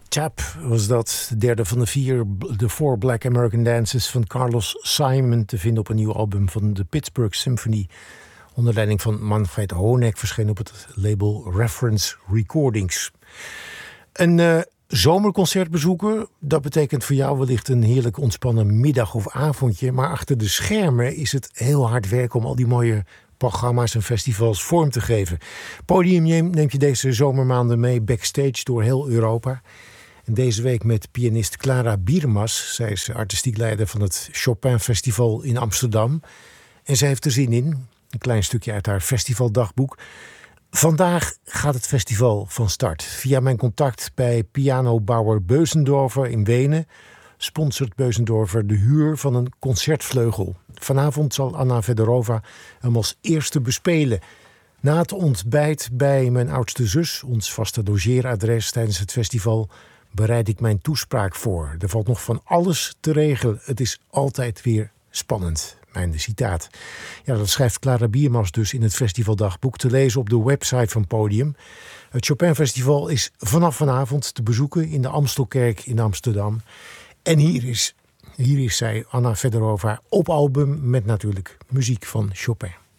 Tap was dat, de derde van de four Black American Dances van Carlos Simon, te vinden op een nieuw album van de Pittsburgh Symphony. Onder leiding van Manfred Honeck, verscheen op het label Reference Recordings. Een zomerconcert bezoeken, dat betekent voor jou wellicht een heerlijk ontspannen middag of avondje. Maar achter de schermen is het heel hard werk om al die mooie programma's en festivals vorm te geven. Podium neemt je deze zomermaanden mee backstage door heel Europa. En deze week met pianist Clara Biermas. Zij is artistiek leider van het Chopin Festival in Amsterdam. En zij heeft er zin in. Een klein stukje uit haar festivaldagboek. Vandaag gaat het festival van start. Via mijn contact bij pianobouwer Beusendorfer in Wenen sponsort Beusendorfer de huur van een concertvleugel. Vanavond zal Anna Fedorova hem als eerste bespelen. Na het ontbijt bij mijn oudste zus, ons vaste logeeradres tijdens het festival, bereid ik mijn toespraak voor. Er valt nog van alles te regelen. Het is altijd weer spannend. Mijn citaat. Ja, dat schrijft Clara Biermas dus in het festivaldagboek, te lezen op de website van Podium. Het Chopin Festival is vanaf vanavond te bezoeken in de Amstelkerk in Amsterdam. En hier is zij, Anna Fedorova, op album met natuurlijk muziek van Chopin.